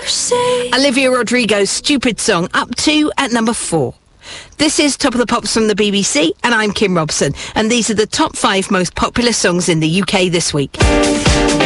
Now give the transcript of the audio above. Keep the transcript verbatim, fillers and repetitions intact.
Mercy. Olivia Rodrigo's Stupid Song, up to at number four. This is Top of the Pops from the B B C, and I'm Kim Robson, and these are the top five most popular songs in the U K this week.